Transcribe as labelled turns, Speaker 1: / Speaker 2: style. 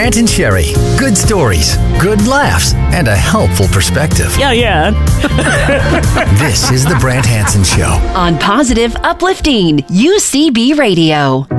Speaker 1: Brant and Sherry. Good stories, good laughs, and a helpful perspective.
Speaker 2: Yeah.
Speaker 1: This is the Brant Hansen Show.
Speaker 3: On Positive Uplifting UCB Radio.